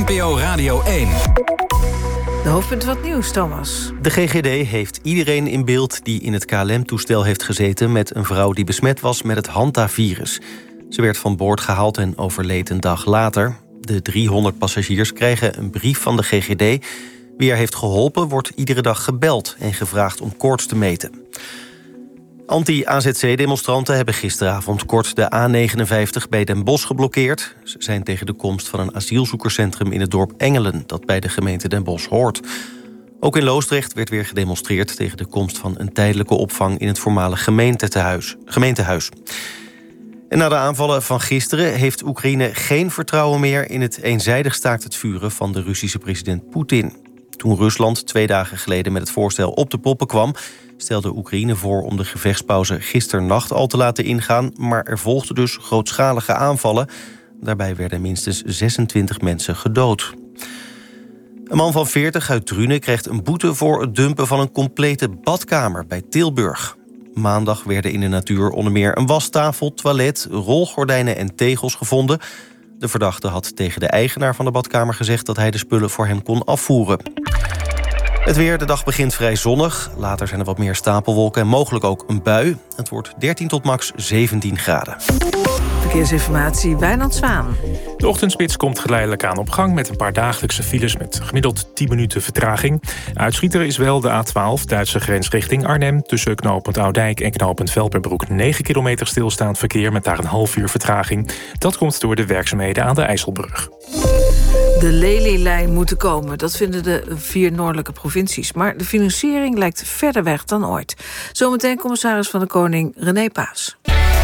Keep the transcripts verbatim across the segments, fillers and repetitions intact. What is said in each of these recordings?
N P O Radio één. De hoofdpunten van het nieuws, Thomas. De G G D heeft iedereen in beeld die in het K L M-toestel heeft gezeten met een vrouw die besmet was met het Hantavirus. Ze werd van boord gehaald en overleed een dag later. De driehonderd passagiers krijgen een brief van de G G D. Wie er heeft geholpen wordt iedere dag gebeld en gevraagd om koorts te meten. Anti-A Z C-demonstranten hebben gisteravond kort de A negenenvijftig bij Den Bosch geblokkeerd. Ze zijn tegen de komst van een asielzoekerscentrum in het dorp Engelen, dat bij de gemeente Den Bosch hoort. Ook in Loosdrecht werd weer gedemonstreerd tegen de komst van een tijdelijke opvang in het voormalig gemeentehuis. gemeentehuis. En na de aanvallen van gisteren heeft Oekraïne geen vertrouwen meer in het eenzijdig staakt het vuren van de Russische president Poetin. Toen Rusland twee dagen geleden met het voorstel op de proppen kwam, stelde Oekraïne voor om de gevechtspauze gisternacht al te laten ingaan, maar er volgden dus grootschalige aanvallen. Daarbij werden minstens zesentwintig mensen gedood. Een man van veertig uit Drunen krijgt een boete voor het dumpen van een complete badkamer bij Tilburg. Maandag werden in de natuur onder meer een wastafel, toilet, rolgordijnen en tegels gevonden. De verdachte had tegen de eigenaar van de badkamer gezegd dat hij de spullen voor hem kon afvoeren. Het weer, de dag begint vrij zonnig. Later zijn er wat meer stapelwolken en mogelijk ook een bui. Het wordt dertien tot max zeventien graden. Verkeersinformatie, Wijnand Zwaan. De ochtendspits komt geleidelijk aan op gang met een paar dagelijkse files met gemiddeld tien minuten vertraging. Uitschieter is wel de A twaalf, Duitse grens richting Arnhem. Tussen knooppunt Oudijk en knooppunt Velperbroek negen kilometer stilstaand verkeer met daar een half uur vertraging. Dat komt door de werkzaamheden aan de IJsselbrug. De Lely-lijn moet er komen, dat vinden de vier noordelijke provincies. Maar de financiering lijkt verder weg dan ooit. Zometeen commissaris van de Koning René Paas.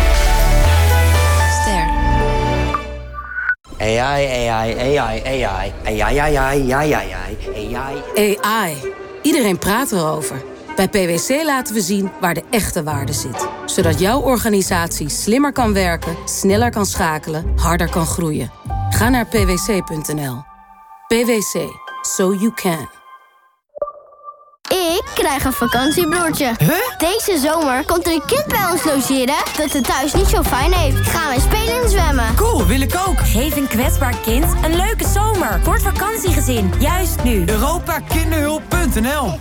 A I, A I, A I, A I, A I, A I, A I, A I, A I. A I. Iedereen praat erover. Bij P W C laten we zien waar de echte waarde zit. Zodat jouw organisatie slimmer kan werken, sneller kan schakelen, harder kan groeien. Ga naar p w c punt n l. P W C. So you can. Ik krijg een vakantiebroertje. Huh? Deze zomer komt er een kind bij ons logeren dat het thuis niet zo fijn heeft. Gaan wij spelen en zwemmen. Cool, wil ik ook. Geef een kwetsbaar kind een leuke zomer. Voor het vakantiegezin, juist nu. Europa Kinderhulp punt n l.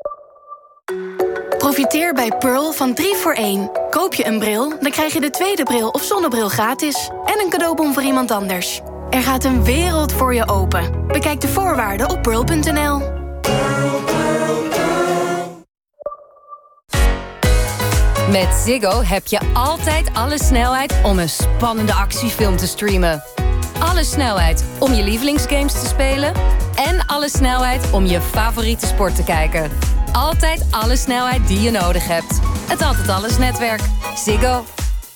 Profiteer bij Pearl van drie voor één. Koop je een bril, dan krijg je de tweede bril of zonnebril gratis. En een cadeaubon voor iemand anders. Er gaat een wereld voor je open. Bekijk de voorwaarden op pearl punt n l. Met Ziggo heb je altijd alle snelheid om een spannende actiefilm te streamen. Alle snelheid om je lievelingsgames te spelen. En alle snelheid om je favoriete sport te kijken. Altijd alle snelheid die je nodig hebt. Het Altijd Alles netwerk. Ziggo.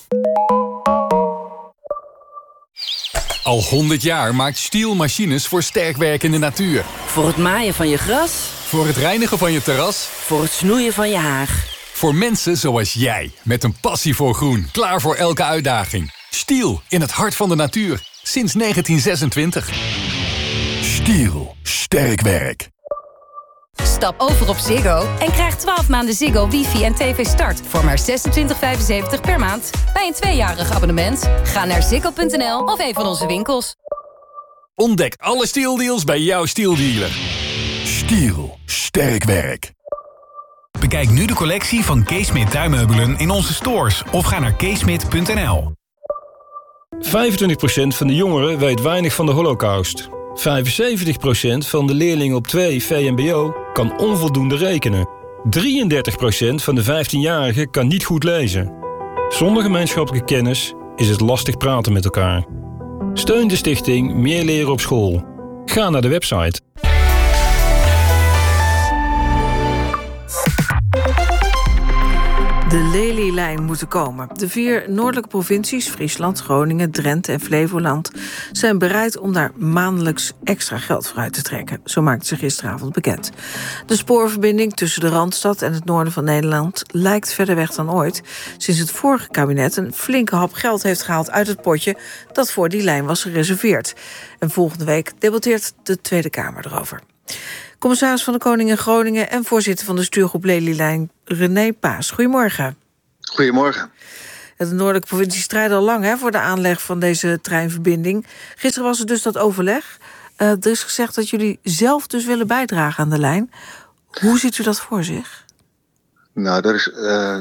Al honderd jaar maakt Stihl machines voor sterk werkende natuur. Voor het maaien van je gras. Voor het reinigen van je terras. Voor het snoeien van je haag. Voor mensen zoals jij, met een passie voor groen. Klaar voor elke uitdaging. Stihl, in het hart van de natuur. Sinds negentien zesentwintig. Stihl, sterk werk. Stap over op Ziggo en krijg twaalf maanden Ziggo, wifi en tv start voor maar zesentwintig vijfenzeventig per maand bij een tweejarig abonnement. Ga naar ziggo punt n l of een van onze winkels. Ontdek alle Stihl-deals bij jouw Stihl-dealer. Stihl, sterk werk. Bekijk nu de collectie van Kees Smit tuinmeubelen in onze stores of ga naar kees smit punt n l. vijfentwintig procent van de jongeren weet weinig van de Holocaust. vijfenzeventig procent van de leerlingen op twee V M B O kan onvoldoende rekenen. drieëndertig procent van de vijftienjarigen kan niet goed lezen. Zonder gemeenschappelijke kennis is het lastig praten met elkaar. Steun de stichting Meer Leren op School. Ga naar de website. De Lely-lijn moet er komen. De vier noordelijke provincies, Friesland, Groningen, Drenthe en Flevoland, zijn bereid om daar maandelijks extra geld voor uit te trekken. Zo maakte ze gisteravond bekend. De spoorverbinding tussen de Randstad en het noorden van Nederland lijkt verder weg dan ooit, sinds het vorige kabinet een flinke hap geld heeft gehaald uit het potje dat voor die lijn was gereserveerd. En volgende week debatteert de Tweede Kamer erover. Commissaris van de Koning in Groningen en voorzitter van de stuurgroep Lely-lijn, René Paas. Goedemorgen. Goedemorgen. De noordelijke provincies strijden al lang hè, voor de aanleg van deze treinverbinding. Gisteren was er dus dat overleg. Uh, er is gezegd dat jullie zelf dus willen bijdragen aan de lijn. Hoe ziet u dat voor zich? Nou, dat is, uh,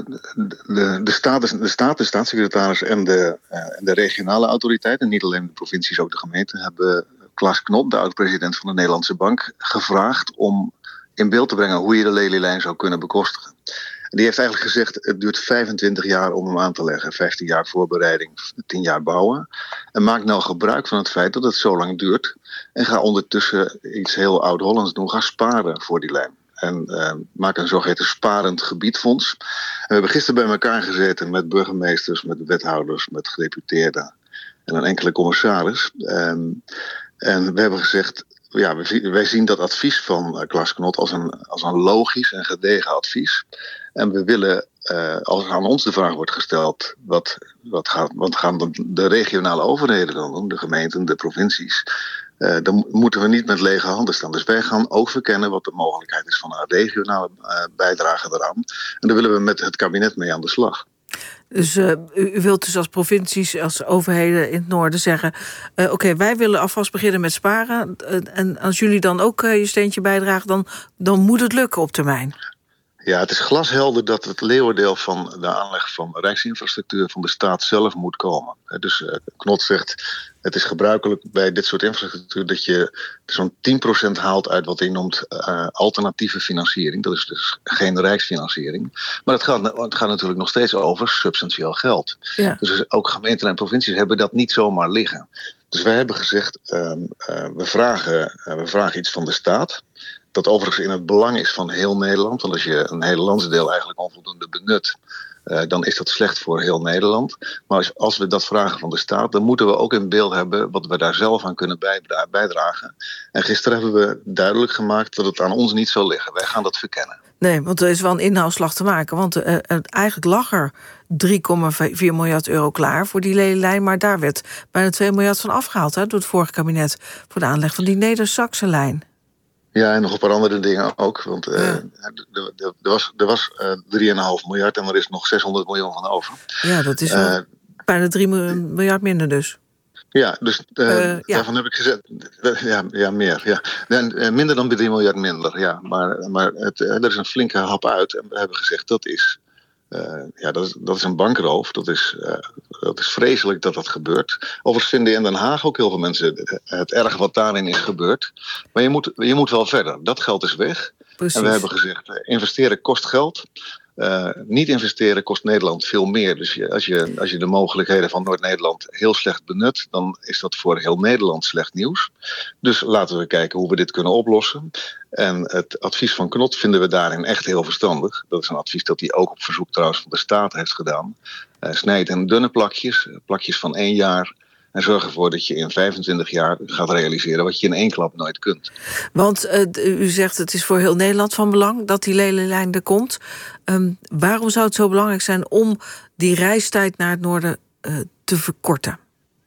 de, de, status, de staat, de staatssecretaris en de, uh, de regionale autoriteiten, niet alleen de provincies, ook de gemeenten, hebben Klaas Knot, de oud-president van de Nederlandse Bank, gevraagd om in beeld te brengen hoe je de lelielijn zou kunnen bekostigen. En die heeft eigenlijk gezegd, het duurt vijfentwintig jaar om hem aan te leggen. vijftien jaar voorbereiding, tien jaar bouwen. En maak nou gebruik van het feit dat het zo lang duurt. En ga ondertussen iets heel oud-Hollands doen. Ga sparen voor die lijn. En uh, maak een zogeheten sparend gebiedfonds. En we hebben gisteren bij elkaar gezeten met burgemeesters, met wethouders, met gedeputeerden en een enkele commissaris. Um, en we hebben gezegd, ja, wij zien dat advies van Klaas Knot als een, als een logisch en gedegen advies. En we willen, uh, als er aan ons de vraag wordt gesteld, wat, wat, gaat, wat gaan de, de regionale overheden dan doen, de gemeenten, de provincies, uh, dan moeten we niet met lege handen staan. Dus wij gaan ook verkennen wat de mogelijkheid is van een regionale uh, bijdrage eraan. En daar willen we met het kabinet mee aan de slag. Dus uh, u, u wilt dus als provincies, als overheden in het noorden zeggen, Uh, Oké, okay, wij willen alvast beginnen met sparen. Uh, en als jullie dan ook uh, je steentje bijdragen, dan, dan moet het lukken op termijn. Ja, het is glashelder dat het leeuwendeel van de aanleg van rijksinfrastructuur van de staat zelf moet komen. Dus uh, Knot zegt, het is gebruikelijk bij dit soort infrastructuur dat je zo'n tien procent haalt uit wat hij noemt uh, alternatieve financiering. Dat is dus geen rijksfinanciering. Maar het gaat, het gaat natuurlijk nog steeds over substantieel geld. Ja. Dus ook gemeenten en provincies hebben dat niet zomaar liggen. Dus wij hebben gezegd, uh, uh, we, vragen, uh, we vragen iets van de staat. Dat overigens in het belang is van heel Nederland. Want als je een hele landsdeel eigenlijk onvoldoende benut, Uh, dan is dat slecht voor heel Nederland. Maar als, als we dat vragen van de staat, dan moeten we ook in beeld hebben wat we daar zelf aan kunnen bijdra- bijdragen. En gisteren hebben we duidelijk gemaakt dat het aan ons niet zal liggen. Wij gaan dat verkennen. Nee, want er is wel een inhaalslag te maken. Want uh, eigenlijk lag er drie komma vier miljard euro klaar voor die lelielijn. Maar daar werd bijna twee miljard van afgehaald, hè, door het vorige kabinet, voor de aanleg van die Neder-Saxe lijn. Ja, en nog een paar andere dingen ook. Want uh, ja. er, er was, er was uh, drie komma vijf miljard en er is nog zeshonderd miljoen van over. Ja, dat is uh, bijna drie miljard minder dus. Ja, dus uh, uh, ja. daarvan heb ik gezegd, ja, ja meer. Ja. En, uh, minder dan drie miljard minder, ja. Maar, maar het, uh, er is een flinke hap uit en we hebben gezegd, dat is, uh, ja, dat is, dat is een bankroof. Dat is, uh, dat is vreselijk dat dat gebeurt. Overigens vinden in Den Haag ook heel veel mensen het erg wat daarin is gebeurd. Maar je moet, je moet wel verder. Dat geld is weg. Precies. En we hebben gezegd, uh, investeren kost geld. Uh, niet investeren kost Nederland veel meer. Dus je, als, je, als je de mogelijkheden van Noord-Nederland heel slecht benut, dan is dat voor heel Nederland slecht nieuws. Dus laten we kijken hoe we dit kunnen oplossen. En het advies van Knot vinden we daarin echt heel verstandig. Dat is een advies dat hij ook op verzoek trouwens van de staat heeft gedaan. Uh, snijd in dunne plakjes, plakjes van één jaar. En zorg ervoor dat je in vijfentwintig jaar gaat realiseren wat je in één klap nooit kunt. Want uh, u zegt het is voor heel Nederland van belang dat die lelielijn er komt. Um, waarom zou het zo belangrijk zijn om die reistijd naar het noorden uh, te verkorten?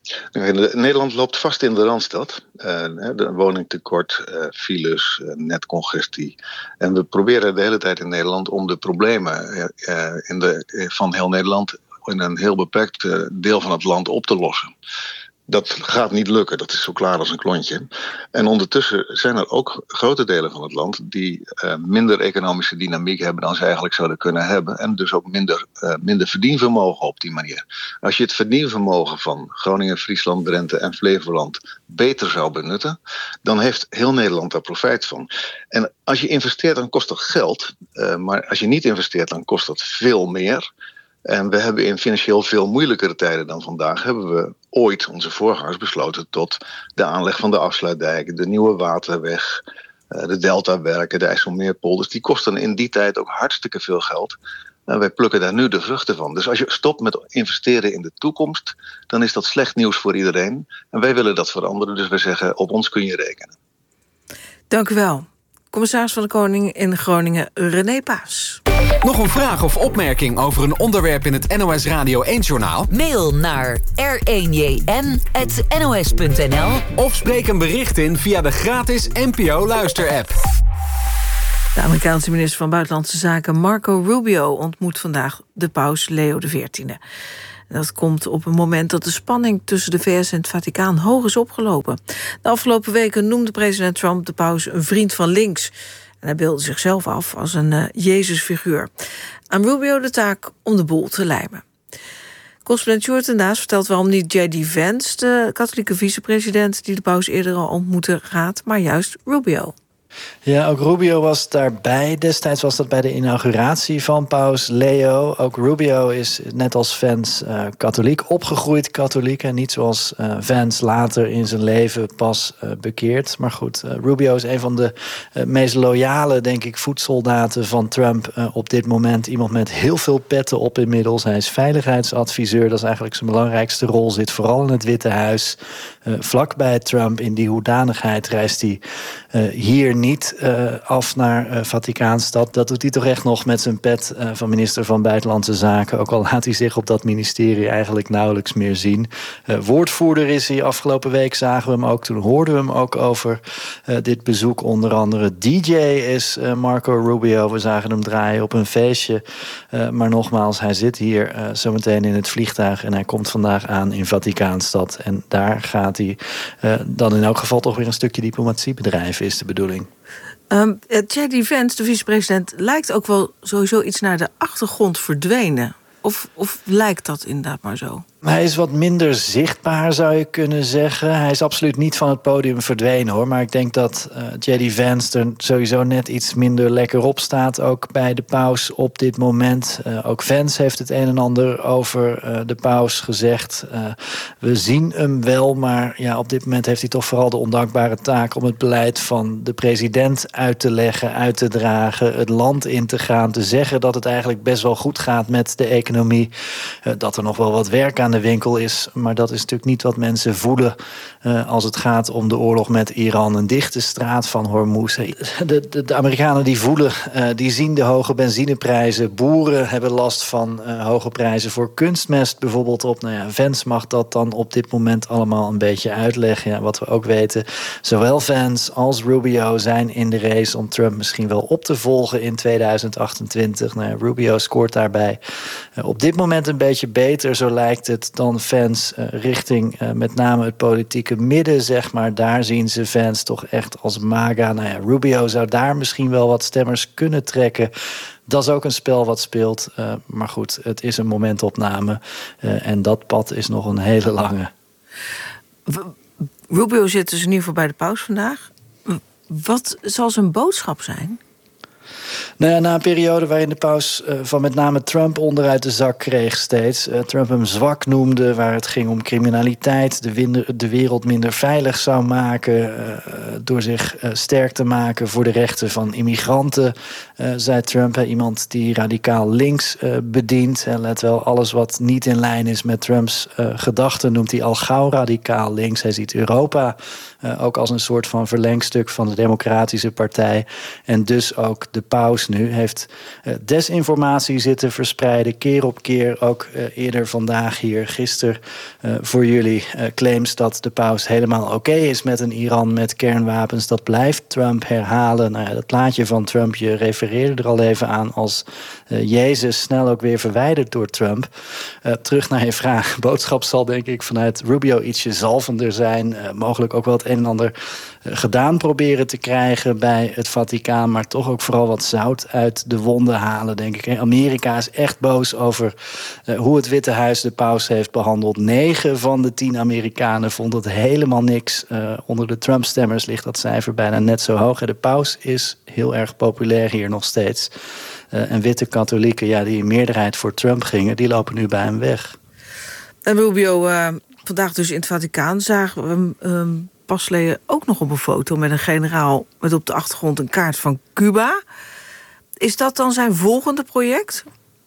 Nederland loopt vast in de Randstad. Uh, de woningtekort, uh, files, uh, netcongestie. En we proberen de hele tijd in Nederland om de problemen uh, in de, uh, van heel Nederland in een heel beperkt uh, deel van het land op te lossen. Dat gaat niet lukken, dat is zo klaar als een klontje. En ondertussen zijn er ook grote delen van het land die uh, minder economische dynamiek hebben dan ze eigenlijk zouden kunnen hebben. En dus ook minder, uh, minder verdienvermogen op die manier. Als je het verdienvermogen van Groningen, Friesland, Drenthe en Flevoland beter zou benutten, dan heeft heel Nederland daar profijt van. En als je investeert, dan kost dat geld. Uh, maar als je niet investeert, dan kost dat veel meer. En we hebben in financieel veel moeilijkere tijden dan vandaag, hebben we ooit onze voorgangers besloten tot de aanleg van de afsluitdijk, de nieuwe waterweg, de deltawerken, de IJsselmeerpolders. Die kosten in die tijd ook hartstikke veel geld. En wij plukken daar nu de vruchten van. Dus als je stopt met investeren in de toekomst, dan is dat slecht nieuws voor iedereen. En wij willen dat veranderen, dus wij zeggen, op ons kun je rekenen. Dank u wel. Commissaris van de Koning in Groningen, René Paas. Nog een vraag of opmerking over een onderwerp in het N O S Radio één-journaal? Mail naar r één j n apenstaartje n o s punt n l of spreek een bericht in via de gratis N P O-luisterapp. De Amerikaanse minister van Buitenlandse Zaken Marco Rubio ontmoet vandaag de paus Leo de veertiende. En dat komt op een moment dat de spanning tussen de V S en het Vaticaan hoog is opgelopen. De afgelopen weken noemde president Trump de paus een vriend van links. En hij beelde zichzelf af als een uh, Jezusfiguur. Aan Rubio de taak om de boel te lijmen. Correspondent Sjoerd en Daas vertelt waarom niet J D Vance, de katholieke vicepresident die de paus eerder al ontmoette, gaat, maar juist Rubio. Ja, ook Rubio was daarbij. Destijds was dat bij de inauguratie van paus Leo. Ook Rubio is net als Vance uh, katholiek, opgegroeid katholiek. En niet zoals uh, Vance later in zijn leven pas uh, bekeerd. Maar goed, uh, Rubio is een van de uh, meest loyale, denk ik, voetsoldaten van Trump uh, op dit moment. Iemand met heel veel petten op inmiddels. Hij is veiligheidsadviseur, dat is eigenlijk zijn belangrijkste rol. Zit vooral in het Witte Huis. Uh, vlakbij Trump, in die hoedanigheid reist hij uh, hier niet uh, af naar uh, Vaticaanstad. Dat doet hij toch echt nog met zijn pet uh, van minister van Buitenlandse Zaken. Ook al laat hij zich op dat ministerie eigenlijk nauwelijks meer zien. Uh, woordvoerder is hij. Afgelopen week zagen we hem ook. Toen hoorden we hem ook over uh, dit bezoek. Onder andere D J is uh, Marco Rubio. We zagen hem draaien op een feestje. Uh, maar nogmaals, hij zit hier uh, zometeen in het vliegtuig. En hij komt vandaag aan in Vaticaanstad. En daar gaat hij uh, dan in elk geval toch weer een stukje diplomatie bedrijven, is de bedoeling. Um, J D Vance, de vicepresident, lijkt ook wel sowieso iets naar de achtergrond verdwenen. Of, of lijkt dat inderdaad maar zo? Hij is wat minder zichtbaar, zou je kunnen zeggen. Hij is absoluut niet van het podium verdwenen, hoor. Maar ik denk dat uh, J D Vance er sowieso net iets minder lekker op staat. Ook bij de paus op dit moment. Uh, ook Vance heeft het een en ander over uh, de paus gezegd. Uh, we zien hem wel, maar ja, op dit moment heeft hij toch vooral de ondankbare taak om het beleid van de president uit te leggen, uit te dragen, het land in te gaan, te zeggen dat het eigenlijk best wel goed gaat met de economie. Uh, dat er nog wel wat werk aan de winkel is, maar dat is natuurlijk niet wat mensen voelen uh, als het gaat om de oorlog met Iran. Een dichte straat van Hormuz. De, de, de Amerikanen die voelen, uh, die zien de hoge benzineprijzen. Boeren hebben last van uh, hoge prijzen voor kunstmest bijvoorbeeld op. Nou ja, Vance mag dat dan op dit moment allemaal een beetje uitleggen. Ja, wat we ook weten, zowel Vance als Rubio zijn in de race om Trump misschien wel op te volgen in tweeduizend achtentwintig. Nou ja, Rubio scoort daarbij uh, op dit moment een beetje beter, zo lijkt het, dan Vance uh, richting uh, met name het politieke midden, zeg maar. Daar zien ze Vance toch echt als MAGA. Nou ja, Rubio zou daar misschien wel wat stemmers kunnen trekken. Dat is ook een spel wat speelt. Uh, maar goed, het is een momentopname. Uh, en dat pad is nog een hele lange. Rubio zit dus in ieder geval bij de paus vandaag. Wat zal zijn boodschap zijn? Nou ja, na een periode waarin de paus uh, van met name Trump onderuit de zak kreeg steeds. Uh, Trump hem zwak noemde, waar het ging om criminaliteit. De, winder, de wereld minder veilig zou maken. Uh, door zich uh, sterk te maken voor de rechten van immigranten. Uh, zei Trump, uh, iemand die radicaal links uh, bedient. En let wel, alles wat niet in lijn is met Trumps uh, gedachten noemt hij al gauw radicaal links. Hij ziet Europa uh, ook als een soort van verlengstuk van de Democratische Partij. En dus ook de paus nu heeft uh, desinformatie zitten verspreiden, keer op keer. Ook uh, eerder vandaag hier, gisteren uh, voor jullie, uh, claims dat de paus helemaal oké okay is met een Iran met kernwapens. Dat blijft Trump herhalen. Nou ja, dat plaatje van Trump, je refereerde er al even aan als uh, Jezus, snel ook weer verwijderd door Trump. Uh, terug naar je vraag. Boodschap zal denk ik vanuit Rubio ietsje zalvender zijn. Uh, mogelijk ook wel het een en ander uh, gedaan proberen te krijgen bij het Vaticaan, maar toch ook vooral wat zout uit de wonden halen, denk ik. Amerika is echt boos over uh, hoe het Witte Huis de paus heeft behandeld. Negen van de tien Amerikanen vonden het helemaal niks. Uh, onder de Trump-stemmers ligt dat cijfer bijna net zo hoog. En de paus is heel erg populair hier nog steeds. Uh, en witte katholieken, ja, die in meerderheid voor Trump gingen, die lopen nu bij hem weg. En Rubio, uh, vandaag dus in het Vaticaan zagen we hem uh, pas geleden ook nog op een foto met een generaal met op de achtergrond een kaart van Cuba. Is dat dan zijn volgende project?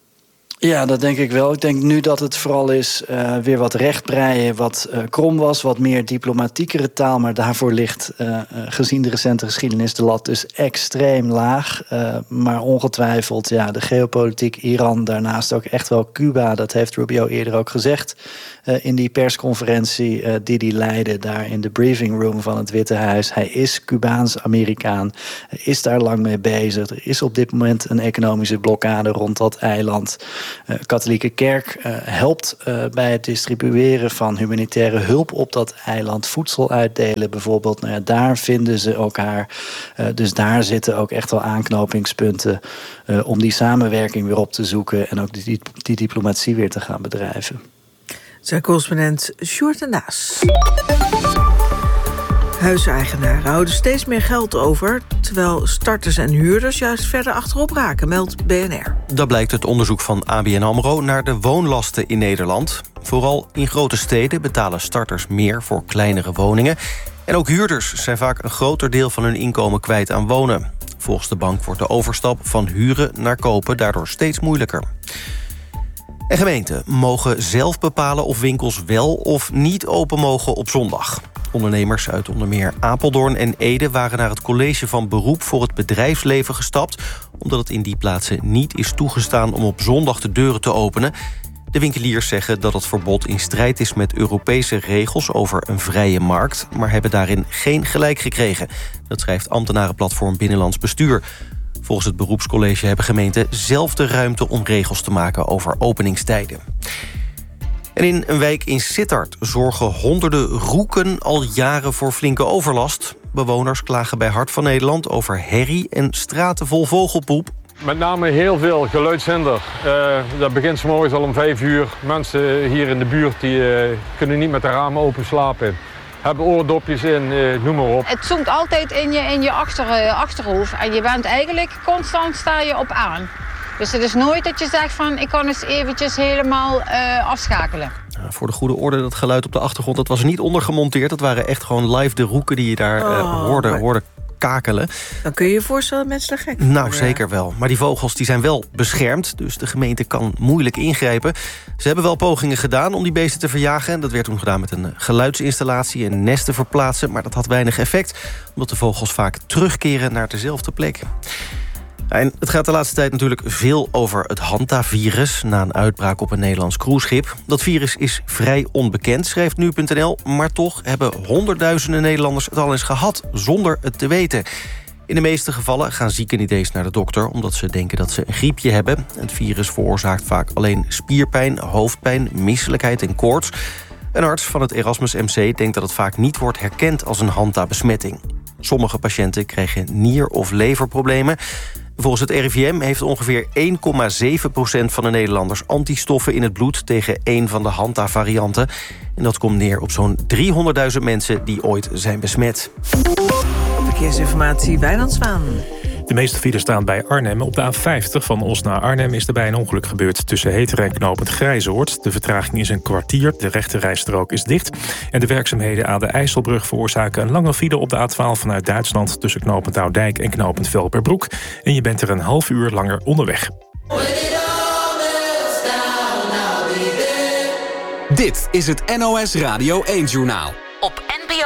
Ja, dat denk ik wel. Ik denk nu dat het vooral is uh, weer wat rechtbreien, wat uh, krom was, wat meer diplomatiekere taal. Maar daarvoor ligt, uh, uh, gezien de recente geschiedenis, de lat dus extreem laag. Uh, maar ongetwijfeld, ja, de geopolitiek Iran, daarnaast ook echt wel Cuba. Dat heeft Rubio eerder ook gezegd uh, in die persconferentie uh, die hij leidde daar in de briefing room van het Witte Huis. Hij is Cubaans-Amerikaan, is daar lang mee bezig. Er is op dit moment een economische blokkade rond dat eiland. uh, katholieke kerk uh, helpt uh, bij het distribueren van humanitaire hulp op dat eiland. Voedsel uitdelen bijvoorbeeld. Nou ja, daar vinden ze elkaar. Uh, dus daar zitten ook echt wel aanknopingspunten uh, om die samenwerking weer op te zoeken en ook die, die, die diplomatie weer te gaan bedrijven. Zijn correspondent Sjoerd en Daas. Huiseigenaren houden steeds meer geld over, terwijl starters en huurders juist verder achterop raken, meldt B N R. Dat blijkt uit onderzoek van A B N AMRO naar de woonlasten in Nederland. Vooral in grote steden betalen starters meer voor kleinere woningen. En ook huurders zijn vaak een groter deel van hun inkomen kwijt aan wonen. Volgens de bank wordt de overstap van huren naar kopen daardoor steeds moeilijker. En gemeenten mogen zelf bepalen of winkels wel of niet open mogen op zondag. Ondernemers uit onder meer Apeldoorn en Ede waren naar het college van beroep voor het bedrijfsleven gestapt, omdat het in die plaatsen niet is toegestaan om op zondag de deuren te openen. De winkeliers zeggen dat het verbod in strijd is met Europese regels over een vrije markt, maar hebben daarin geen gelijk gekregen. Dat schrijft ambtenarenplatform Binnenlands Bestuur. Volgens het beroepscollege hebben gemeenten zelf de ruimte om regels te maken over openingstijden. En in een wijk in Sittard zorgen honderden roeken al jaren voor flinke overlast. Bewoners klagen bij Hart van Nederland over herrie en straten vol vogelpoep. Met name heel veel geluidshinder. Uh, dat begint 's morgens al om vijf uur. Mensen hier in de buurt die, uh, kunnen niet met de ramen open slapen. Hebben oordopjes in, uh, noem maar op. Het zoemt altijd in je, in je achter, uh, achterhoofd. En je bent eigenlijk constant sta je op aan. Dus het is nooit dat je zegt van ik kan eens eventjes helemaal uh, afschakelen. Ja, voor de goede orde, dat geluid op de achtergrond, dat was er niet ondergemonteerd. Dat waren echt gewoon live de roeken die je daar uh, oh, hoorde, maar... hoorde kakelen. Dan kun je je voorstellen dat mensen er gek Nou, worden. zeker wel. Maar die vogels die zijn wel beschermd, dus de gemeente kan moeilijk ingrijpen. Ze hebben wel pogingen gedaan om die beesten te verjagen. Dat werd toen gedaan met een geluidsinstallatie en nesten verplaatsen. Maar dat had weinig effect, omdat de vogels vaak terugkeren naar dezelfde plek. En het gaat de laatste tijd natuurlijk veel over het hantavirus, na een uitbraak op een Nederlands cruiseschip. Dat virus is vrij onbekend, schrijft nu punt n l. Maar toch hebben honderdduizenden Nederlanders het al eens gehad, zonder het te weten. In de meeste gevallen gaan zieken niet eens naar de dokter, omdat ze denken dat ze een griepje hebben. Het virus veroorzaakt vaak alleen spierpijn, hoofdpijn, misselijkheid en koorts. Een arts van het Erasmus M C denkt dat het vaak niet wordt herkend als een hanta-besmetting. Sommige patiënten krijgen nier- of leverproblemen. Volgens het R I V M heeft ongeveer één komma zeven procent van de Nederlanders antistoffen in het bloed tegen één van de hanta-varianten. En dat komt neer op zo'n driehonderdduizend mensen die ooit zijn besmet. Verkeersinformatie, Wijnand Zwaan. De meeste files staan bij Arnhem. Op de A vijftig van Os naar Arnhem is er bij een ongeluk gebeurd tussen Heteren en knooppunt Grijzoord. De vertraging is een kwartier, de rechterrijstrook is dicht. En de werkzaamheden aan de IJsselbrug veroorzaken een lange file op de A twaalf vanuit Duitsland tussen knooppunt Oudijk en knooppunt Velperbroek. En je bent er een half uur langer onderweg. Dit is het N O S Radio één Journaal. Op